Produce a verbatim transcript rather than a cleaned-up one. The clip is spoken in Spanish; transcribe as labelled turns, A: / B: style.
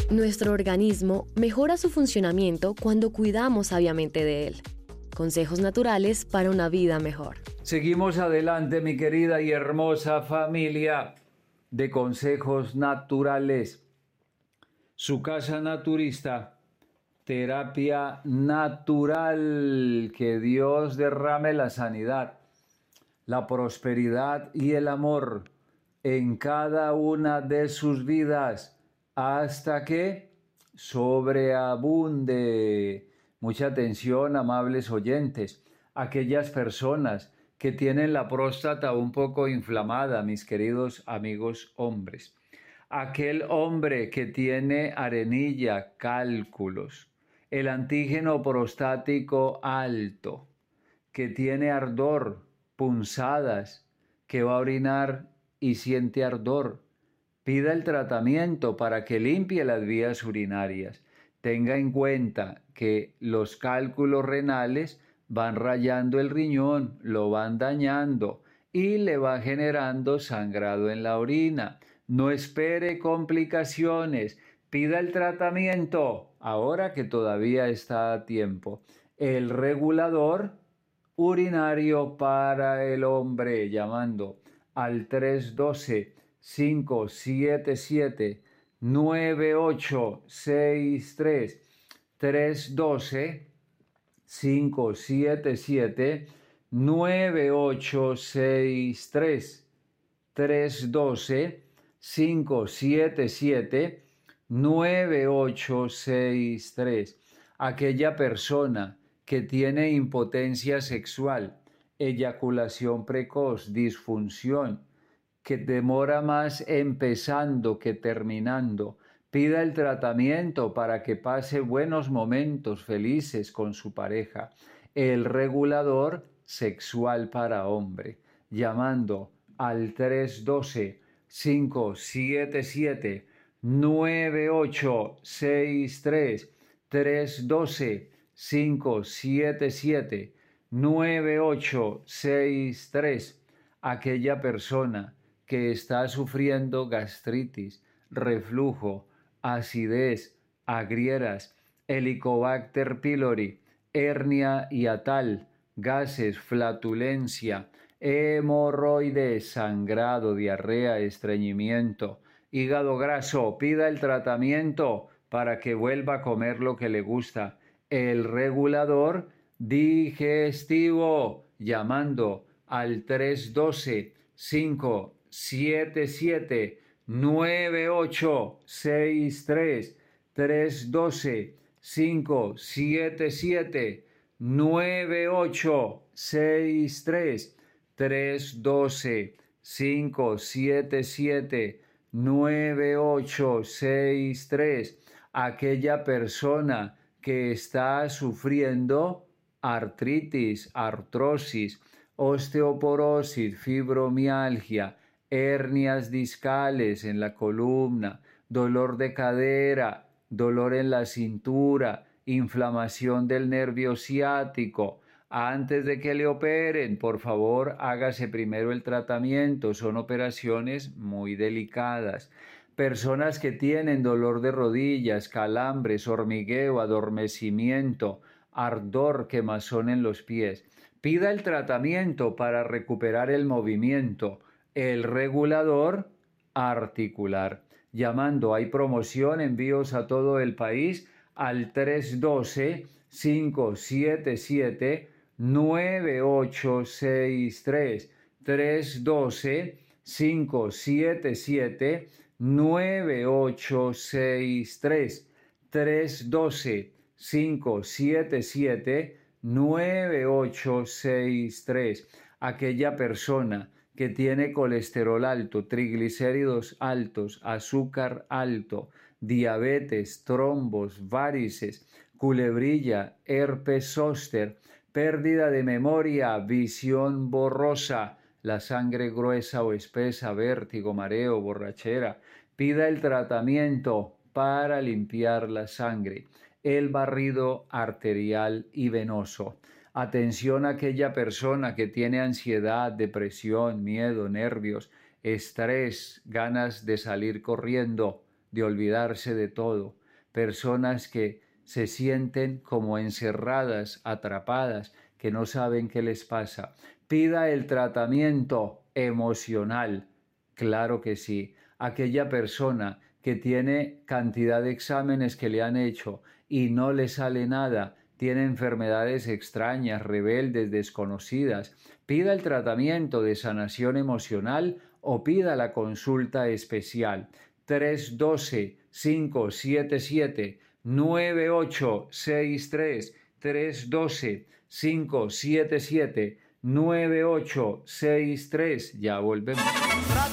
A: Nuestro organismo mejora su funcionamiento cuando cuidamos sabiamente de él. Consejos naturales para una vida mejor.
B: Seguimos adelante, mi querida y hermosa familia de consejos naturales. Su casa naturista, terapia natural, que Dios derrame la sanidad, la prosperidad y el amor en cada una de sus vidas hasta que sobreabunde. Mucha atención, amables oyentes, aquellas personas que tienen la próstata un poco inflamada, mis queridos amigos hombres. Aquel hombre que tiene arenilla, cálculos, el antígeno prostático alto, que tiene ardor, punzadas, que va a orinar y siente ardor, pida el tratamiento para que limpie las vías urinarias. Tenga en cuenta que los cálculos renales van rayando el riñón, lo van dañando y le va generando sangrado en la orina. No espere complicaciones, pida el tratamiento ahora que todavía está a tiempo. El regulador urinario para el hombre, llamando al tres uno dos, cinco siete siete, nueve ocho seis tres, tres uno dos, cinco siete siete, nueve ocho seis tres, tres uno dos, cinco siete siete, nueve ocho seis tres. Aquella persona que tiene impotencia sexual, eyaculación precoz, disfunción, que demora más empezando que terminando, pida el tratamiento para que pase buenos momentos felices con su pareja. El regulador sexual para hombre, llamando al tres uno dos, cinco siete siete, nueve ocho seis tres, tres uno dos, cinco siete siete, nueve ocho seis tres. Aquella persona que está sufriendo gastritis, reflujo, acidez, agrieras, Helicobacter pylori, hernia hiatal, gases, flatulencia, hemorroides, sangrado, diarrea, estreñimiento, hígado graso, pida el tratamiento para que vuelva a comer lo que le gusta. El regulador digestivo, llamando al tres uno dos, cinco siete siete, nueve ocho seis tres, tres uno dos, cinco siete siete, nueve ocho seis tres, tres uno dos, cinco siete siete, nueve ocho seis tres. Aquella persona que está sufriendo artritis, artrosis, osteoporosis, fibromialgia, hernias discales en la columna, dolor de cadera, dolor en la cintura, inflamación del nervio ciático. Antes de que le operen, por favor, hágase primero el tratamiento. Son operaciones muy delicadas. Personas que tienen dolor de rodillas, calambres, hormigueo, adormecimiento, ardor, quemazón en los pies. Pida el tratamiento para recuperar el movimiento. El regulador articular. Llamando, hay promoción, envíos a todo el país al tres uno dos, cinco siete siete, nueve ocho seis tres, tres uno dos, cinco siete siete, nueve ocho seis tres, tres uno dos, cinco siete siete, nueve ocho seis tres. Aquella persona que tiene colesterol alto, triglicéridos altos, azúcar alto, diabetes, trombos, varices, culebrilla, herpes zóster, pérdida de memoria, visión borrosa, la sangre gruesa o espesa, vértigo, mareo, borrachera. Pida el tratamiento para limpiar la sangre, el barrido arterial y venoso. Atención a aquella persona que tiene ansiedad, depresión, miedo, nervios, estrés, ganas de salir corriendo, de olvidarse de todo. personas que se sienten como encerradas, atrapadas, que no saben qué les pasa. Pida el tratamiento emocional, claro que sí. Aquella persona que tiene cantidad de exámenes que le han hecho y no le sale nada, tiene enfermedades extrañas, rebeldes, desconocidas, pida el tratamiento de sanación emocional o pida la consulta especial. tres uno dos, cinco siete siete, nueve ocho seis tres, tres uno dos, cinco siete siete, nueve ocho seis tres. Ya volvemos.